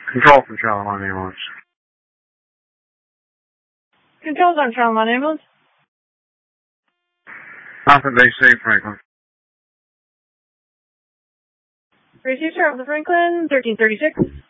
Control from Shalimar Ambulance. Control's on Shalimar Ambulance. Alpha Base State, Franklin. Received, sir, of the Franklin, 1336.